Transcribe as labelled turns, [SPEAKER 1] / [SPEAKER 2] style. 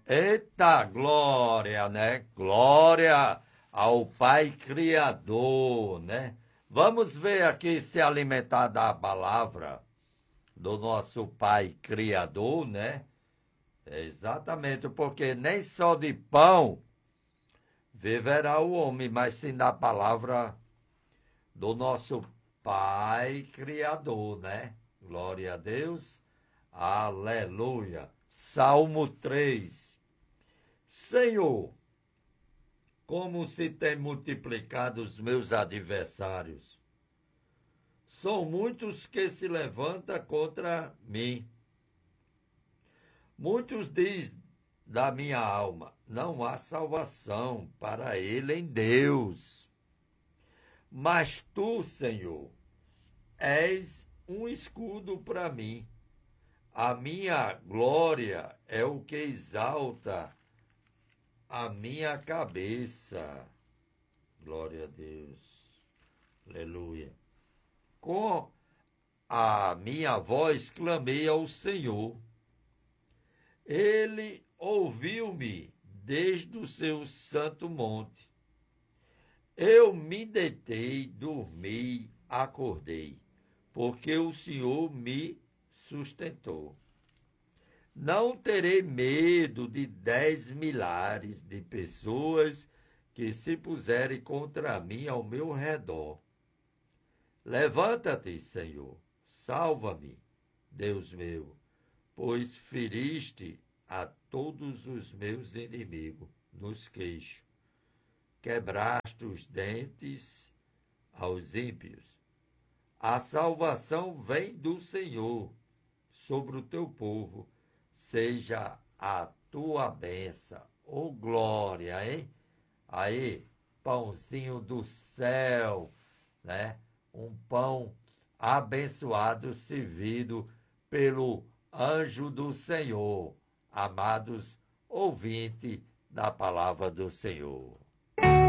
[SPEAKER 1] Eita, glória, né? Glória ao Pai Criador, né? Vamos ver aqui se alimentar da palavra do nosso Pai Criador, né? Exatamente, porque nem só de pão viverá o homem, mas sim da palavra do nosso Pai Criador, né? Glória a Deus. Aleluia. Salmo 3. Senhor, como se tem multiplicado os meus adversários. São muitos que se levantam contra mim. Muitos diz da minha alma, não há salvação para ele em Deus. Mas tu, Senhor, és um escudo para mim. A minha glória é o que exalta a minha cabeça. Glória a Deus. Aleluia. Com a minha voz clamei ao Senhor. Ele ouviu-me desde o seu santo monte. Eu me deitei, dormi, acordei, porque o Senhor me sustentou. Não terei medo de 10 milhares de pessoas que se puserem contra mim ao meu redor. Levanta-te, Senhor, salva-me, Deus meu, pois feriste a todos os meus inimigos nos queixos. Quebraste os dentes aos ímpios. A salvação vem do Senhor sobre o teu povo. Seja a tua bênção. Ô glória, hein? Aí, pãozinho do céu, né? Um pão abençoado, servido pelo anjo do Senhor. Amados ouvintes da palavra do Senhor.